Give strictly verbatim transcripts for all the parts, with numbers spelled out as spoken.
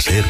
a ser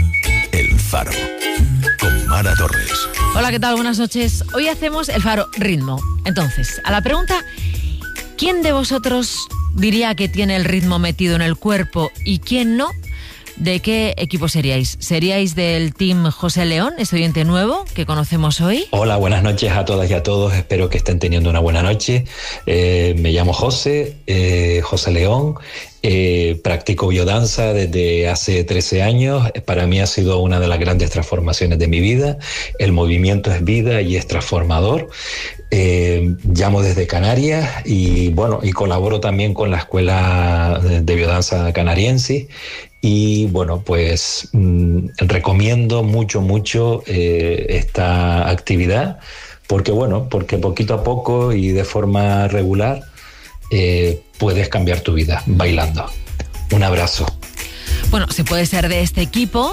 El Faro, con Mara Torres. Hola, ¿qué tal? Buenas noches. Hoy hacemos El Faro ritmo. Entonces, a la pregunta, ¿quién de vosotros diría que tiene el ritmo metido en el cuerpo y quién no? ¿De qué equipo seríais? ¿Seríais del team José León, este oyente nuevo que conocemos hoy? Hola, buenas noches a todas y a todos. Espero que estén teniendo una buena noche. Eh, me llamo José, eh, José León. Eh, practico biodanza desde hace trece años. Para mí ha sido una de las grandes transformaciones de mi vida. El movimiento es vida y es transformador. Eh, llamo desde Canarias y bueno, y colaboro también con la Escuela de Biodanza Canariense. Y bueno, pues mmm, recomiendo mucho, mucho eh, esta actividad porque bueno, porque poquito a poco y de forma regular eh, puedes cambiar tu vida bailando. Un abrazo. Bueno, se puede ser de este equipo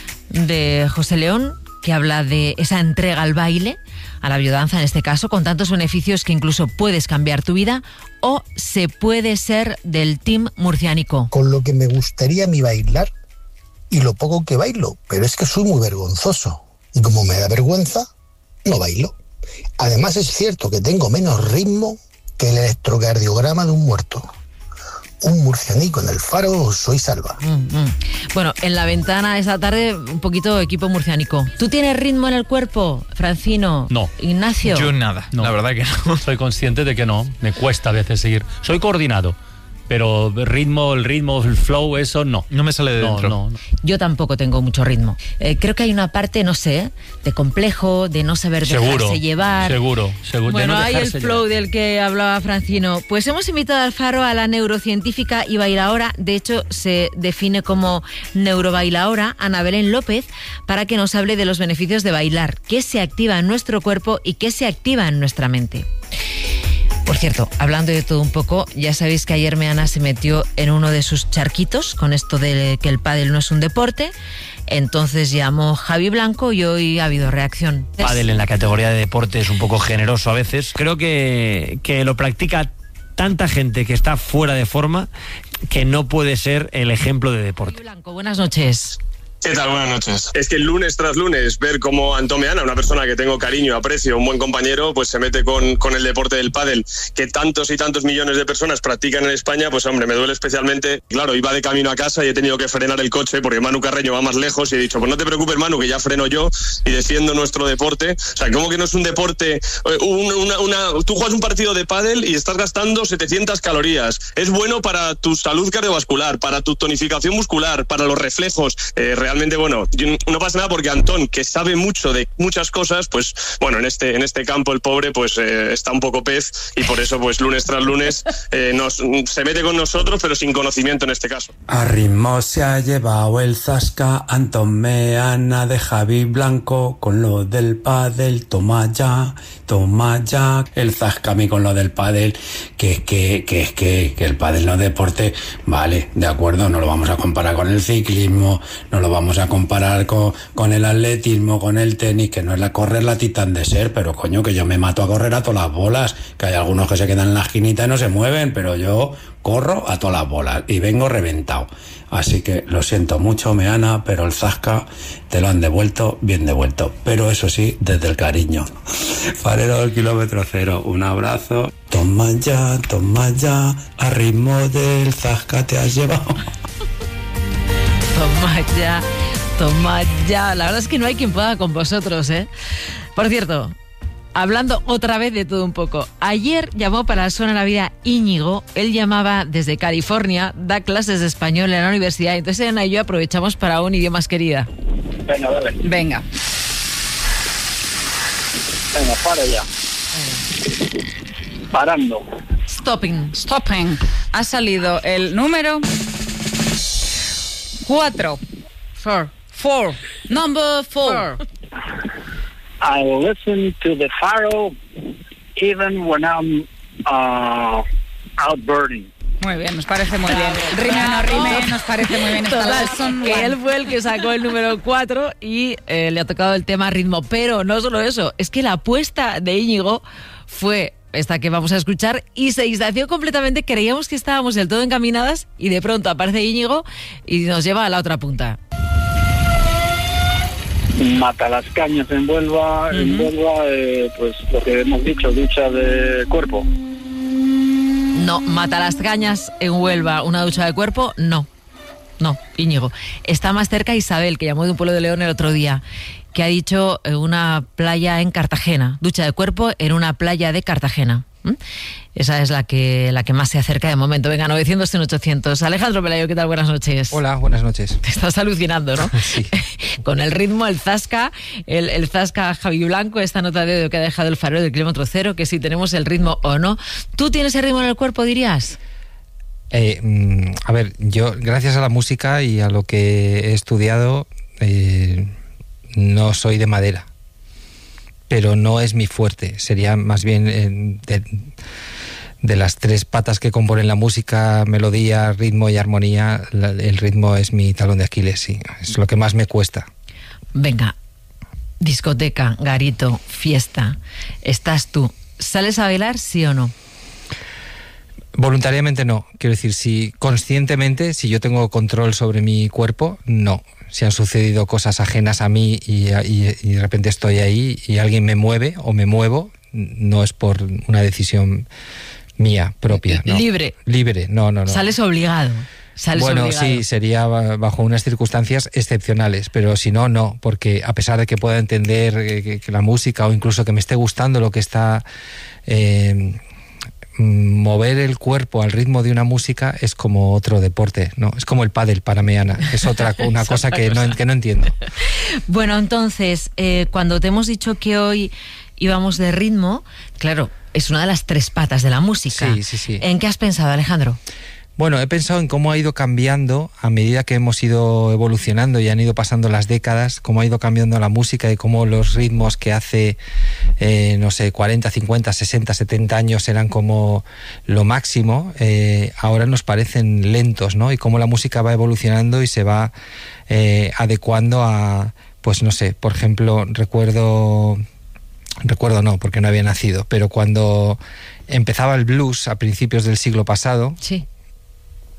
de José León, que habla de esa entrega al baile, a la biodanza en este caso, con tantos beneficios que incluso puedes cambiar tu vida, o se puede ser del team murciánico. Con lo que me gustaría a mí bailar y lo poco que bailo, pero es que soy muy vergonzoso y como me da vergüenza, no bailo. Además es cierto que tengo menos ritmo que el electrocardiograma de un muerto. Un murcianico en El Faro, soy salva. Mm, mm. Bueno, en la ventana esta tarde, un poquito equipo murciánico. ¿Tú tienes ritmo en el cuerpo, Francino? No. Ignacio. Yo nada, no. La verdad que no. Soy consciente de que no. Me cuesta a veces seguir. Soy coordinado, pero ritmo, el ritmo, el flow, eso no. No me sale de no, dentro. No, no. Yo tampoco tengo mucho ritmo. Eh, creo que hay una parte, no sé, de complejo, de no saber dejarse seguro, llevar. Seguro, seguro. Bueno, de no hay el dejarse flow llevar. del que hablaba Francino. Pues hemos invitado al Faro a la neurocientífica y bailaora, de hecho se define como neurobailaora, Ana Belén López, para que nos hable de los beneficios de bailar, qué se activa en nuestro cuerpo y qué se activa en nuestra mente. Por cierto, hablando de todo un poco, ya sabéis que ayer Meana se metió en uno de sus charquitos con esto de que el pádel no es un deporte. Entonces llamó Javi Blanco y hoy ha habido reacción. Pádel en la categoría de deporte es un poco generoso a veces. Creo que, que lo practica tanta gente que está fuera de forma que no puede ser el ejemplo de deporte. Javi Blanco, buenas noches. ¿Qué tal? Buenas noches. Es que lunes tras lunes ver cómo Antón Meana, una persona que tengo cariño, aprecio, un buen compañero, pues se mete con, con el deporte del pádel, que tantos y tantos millones de personas practican en España, pues hombre, me duele especialmente. Claro, iba de camino a casa y he tenido que frenar el coche porque Manu Carreño va más lejos y he dicho, pues no te preocupes, Manu, que ya freno yo y defiendo nuestro deporte. O sea, ¿cómo que no es un deporte? Una, una, una, tú juegas un partido de pádel y estás gastando setecientas calorías. Es bueno para tu salud cardiovascular, para tu tonificación muscular, para los reflejos. Eh, realmente Realmente, bueno, no pasa nada porque Antón, que sabe mucho de muchas cosas, pues bueno, en este en este campo el pobre pues eh, está un poco pez y por eso pues lunes tras lunes eh, nos, se mete con nosotros, pero sin conocimiento en este caso. A ritmo se ha llevado el zasca Antón Meana de Javi Blanco con lo del pádel, toma ya, toma ya, el zasca a mí con lo del pádel, que es que, que, es que, que el pádel no es deporte, vale, de acuerdo, no lo vamos a comparar con el ciclismo, no lo vamos a comparar con, con el atletismo, con el tenis, que no es la correr la Titán de Ser, pero coño, que yo me mato a correr a todas las bolas, que hay algunos que se quedan en la esquinita y no se mueven, pero yo corro a todas las bolas y vengo reventado. Así que lo siento mucho, Meana, pero el zasca te lo han devuelto bien devuelto, pero eso sí, desde el cariño. Farero del kilómetro cero, un abrazo. Toma ya, toma ya, a ritmo del zasca te has llevado. Toma ya, toma ya. La verdad es que no hay quien pueda con vosotros, ¿eh? Por cierto, hablando otra vez de todo un poco. Ayer llamó para Suena la Vida Íñigo. Él llamaba desde California, da clases de español en la universidad. Entonces Ana y yo aprovechamos para un idiomas querida. Venga, dale. Venga. Venga, para ya. Venga. Parando. Stopping. Stopping. Ha salido el número cuatro. Four. Four. Number four. Four. I listen to the Faro even when I'm uh, out birding. Muy bien, nos parece muy bien. Rime o no rime, nos parece muy bien. Total, que él fue el que sacó el número cuatro y eh, le ha tocado el tema ritmo. Pero no solo eso, es que la apuesta de Íñigo fue esta que vamos a escuchar y se distanció completamente. Creíamos que estábamos del todo encaminadas y de pronto aparece Íñigo y nos lleva a la otra punta. Matalascañas en Huelva, uh-huh. en Huelva, eh, pues lo que hemos dicho, ducha de cuerpo. No, Matalascañas en Huelva, una ducha de cuerpo, no. No, Íñigo. Está más cerca Isabel, que llamó de un pueblo de León el otro día, que ha dicho una playa en Cartagena, ducha de cuerpo en una playa de Cartagena. ¿Mm? Esa es la que la que más se acerca de momento. Venga, novecientos, cien, ochocientos. Alejandro Pelayo, ¿qué tal? Buenas noches. Hola, buenas noches. Te estás alucinando, ¿no? Sí. Con el ritmo, el zasca, el, el zasca Javi Blanco, esta nota de dedo que ha dejado el farero del kilómetro cero, que si tenemos el ritmo o no. ¿Tú tienes el ritmo en el cuerpo, dirías? Eh, a ver, yo gracias a la música y a lo que he estudiado, eh, no soy de madera, pero no es mi fuerte. Sería más bien eh, de, de las tres patas que componen la música, melodía, ritmo y armonía, la, el ritmo es mi talón de Aquiles, sí, es lo que más me cuesta. Venga, discoteca, garito, fiesta, estás tú, ¿sales a bailar, sí o no? Voluntariamente no, quiero decir, si conscientemente, si yo tengo control sobre mi cuerpo, no. Si han sucedido cosas ajenas a mí y, y, y de repente estoy ahí y alguien me mueve o me muevo, no es por una decisión mía propia, ¿no? Libre. Libre, no, no, no. Sales obligado. Sales bueno, obligado. Sí, sería bajo unas circunstancias excepcionales, pero si no, no, porque a pesar de que pueda entender que, que la música o incluso que me esté gustando lo que está... Eh, mover el cuerpo al ritmo de una música es como otro deporte, ¿no? Es como el pádel para Meana, es otra una es cosa, otra que, cosa. No, que no entiendo. Bueno, entonces, eh, cuando te hemos dicho que hoy íbamos de ritmo, claro, es una de las tres patas de la música. Sí, sí, sí. ¿En qué has pensado, Alejandro? Bueno, he pensado en cómo ha ido cambiando a medida que hemos ido evolucionando y han ido pasando las décadas, cómo ha ido cambiando la música y cómo los ritmos que hace, eh, no sé, cuarenta, cincuenta, sesenta, setenta años eran como lo máximo, eh, ahora nos parecen lentos, ¿no? Y cómo la música va evolucionando y se va eh, adecuando a, pues no sé, por ejemplo, recuerdo... Recuerdo no, porque no había nacido, pero cuando empezaba el blues a principios del siglo pasado, sí.